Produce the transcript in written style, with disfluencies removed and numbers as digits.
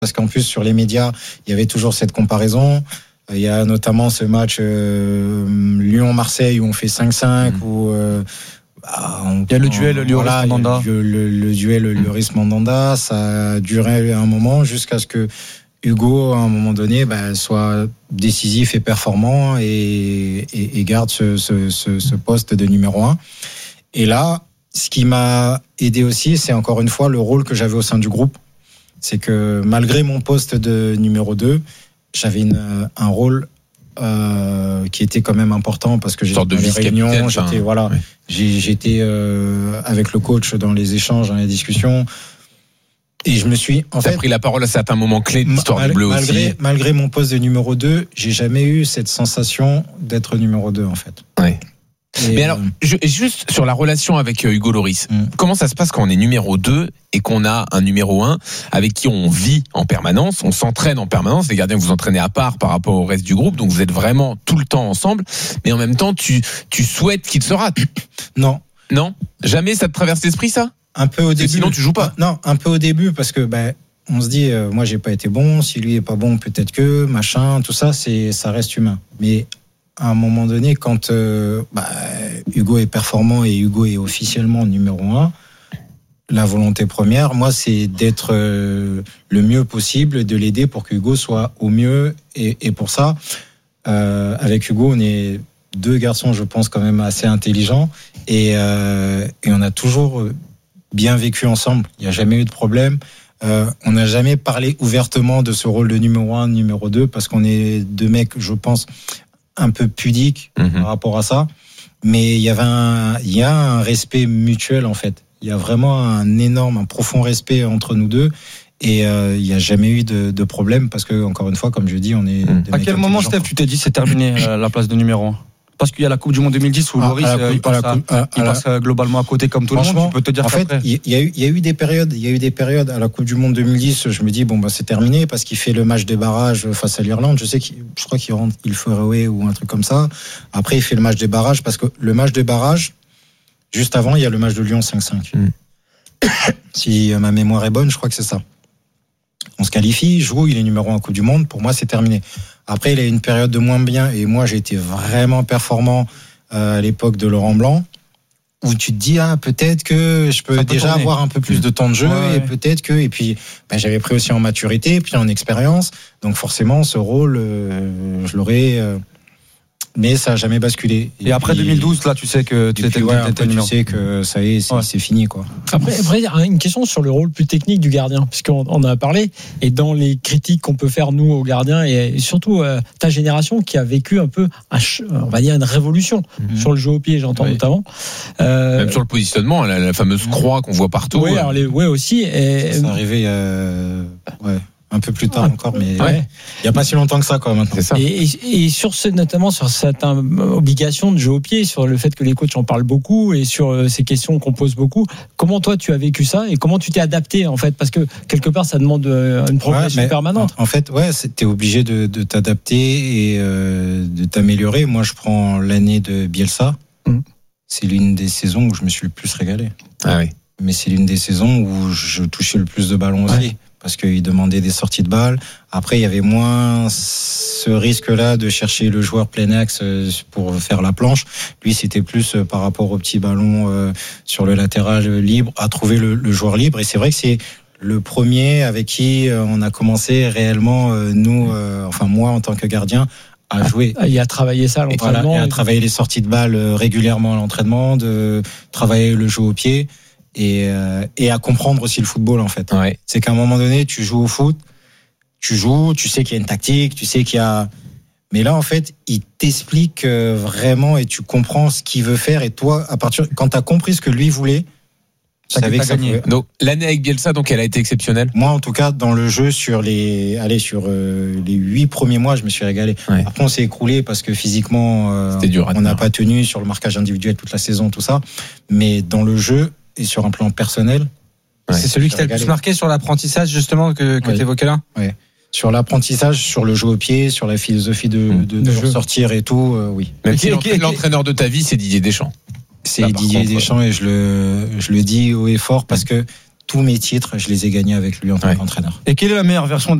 parce qu'en plus sur les médias, il y avait toujours cette comparaison. Il y a notamment ce match Lyon-Marseille où on fait 5-5 où il y a le duel Lloris-Mandanda. Le duel Lloris-Mandanda, ça a duré un moment jusqu'à ce que Hugo, à un moment donné, soit décisif et performant et garde ce poste de numéro 1. Et là, ce qui m'a aidé aussi, c'est encore une fois le rôle que j'avais au sein du groupe. C'est que malgré mon poste de numéro 2, j'avais un rôle qui était quand même important parce que j'étais dans les réunions, j'étais avec le coach dans les échanges, dans les discussions. Et je me suis t'as pris la parole à certains moments clés de l'histoire du Bleu aussi. Malgré mon poste de numéro 2, j'ai jamais eu cette sensation d'être numéro 2 en fait. Ouais. Mais alors, juste sur la relation avec Hugo Lloris, comment ça se passe quand on est numéro 2 et qu'on a un numéro 1 avec qui on vit en permanence, on s'entraîne en permanence, les gardiens vous entraînez à part par rapport au reste du groupe, donc vous êtes vraiment tout le temps ensemble, mais en même temps tu souhaites qu'il se rate. Non, jamais ça te traverse l'esprit ça? Un peu au début. Sinon tu joues pas. Non, un peu au début parce que on se dit moi j'ai pas été bon, si lui est pas bon peut-être que machin, tout ça ça reste humain. Mais à un moment donné, quand Hugo est performant et Hugo est officiellement numéro 1, la volonté première, moi, c'est d'être le mieux possible, de l'aider pour que Hugo soit au mieux. Et pour ça, avec Hugo, on est 2 garçons, je pense, quand même assez intelligents. Et on a toujours bien vécu ensemble. Il n'y a jamais eu de problème. On n'a jamais parlé ouvertement de ce rôle de numéro 1, numéro 2, parce qu'on est 2 mecs, je pense, un peu pudique par rapport à ça, mais il y a un respect mutuel en fait. Il y a vraiment un profond respect entre nous deux et il n'y a jamais eu de problème parce que encore une fois, comme je dis, on est. À quel moment, Steph, tu t'es dit c'est terminé la place de numéro 1? Parce qu'il y a la Coupe du Monde 2010 où Lloris il passe globalement à côté comme tout le monde. Tu peux te dire en fait, il y a eu des périodes à la Coupe du Monde 2010. Je me dis c'est terminé parce qu'il fait le match des barrages face à l'Irlande. Je crois qu'il rentre il Faroé ou un truc comme ça. Après, il fait le match des barrages parce que le match des barrages, juste avant, il y a le match de Lyon 5-5. Si ma mémoire est bonne, je crois que c'est ça. On se qualifie, il joue, il est numéro 1 Coupe du Monde. Pour moi, c'est terminé. Après, il a eu une période de moins bien et moi, j'ai été vraiment performant à l'époque de Laurent Blanc où tu te dis peut-être que je peux déjà avoir un peu plus de temps de jeu et peut-être que et puis j'avais pris aussi en maturité puis en expérience. Donc forcément, ce rôle, je l'aurais mais ça n'a jamais basculé. Et après 2012, là, tu sais que tu sais que ça y est, c'est fini, quoi. Après, il y a une question sur le rôle plus technique du gardien, puisqu'on en a parlé, et dans les critiques qu'on peut faire, nous, aux gardiens, et surtout ta génération qui a vécu un peu, on va dire, une révolution sur le jeu au pied, j'entends notamment. Même sur le positionnement, la fameuse croix qu'on voit partout. Oui, aussi. Et... Ça arrivait un peu plus tard encore, mais il n'y a pas si longtemps que ça, quoi, maintenant. C'est ça. Et notamment sur cette obligation de jeu au pied, sur le fait que les coachs en parlent beaucoup et sur ces questions qu'on pose beaucoup. Comment toi tu as vécu ça et comment tu t'es adapté en fait, parce que quelque part ça demande une progression permanente. En fait, t'es obligé de t'adapter et de t'améliorer. Moi, je prends l'année de Bielsa. C'est l'une des saisons où je me suis le plus régalé. Ah oui. Mais c'est l'une des saisons où je touchais le plus de ballons aussi. Parce qu'il demandait des sorties de balles. Après, il y avait moins ce risque-là de chercher le joueur plein axe pour faire la planche. Lui, c'était plus par rapport au petit ballon sur le latéral libre, à trouver le joueur libre. Et c'est vrai que c'est le premier avec qui on a commencé réellement, moi en tant que gardien, à jouer. Il a travaillé ça à l'entraînement. Et à travailler les sorties de balles régulièrement à l'entraînement, de travailler le jeu au pied. Et à comprendre aussi le football en fait. Ouais. C'est qu'à un moment donné, tu joues au foot, tu sais qu'il y a une tactique, tu sais qu'il y a. Mais là en fait, il t'explique vraiment et tu comprends ce qu'il veut faire et toi, quand t'as compris ce que lui voulait, tu savais que ça pouvait. Donc l'année avec Bielsa, donc elle a été exceptionnelle. Moi en tout cas dans le jeu sur les 8 premiers mois, je me suis régalé. Ouais. Après on s'est écroulé parce que physiquement, c'était dur. On n'a pas tenu sur le marquage individuel toute la saison, tout ça. Mais dans le jeu et sur un plan personnel. C'est celui qui t'a le plus marqué sur l'apprentissage, justement, que tu évoquais là? Oui. Sur l'apprentissage, sur le jeu au pied, sur la philosophie de sortir et tout, oui. Même si l'entraîneur de ta vie, c'est Didier Deschamps. C'est Didier Deschamps et je le dis haut et fort parce que tous mes titres, je les ai gagnés avec lui en tant qu'entraîneur. Et quelle est la meilleure version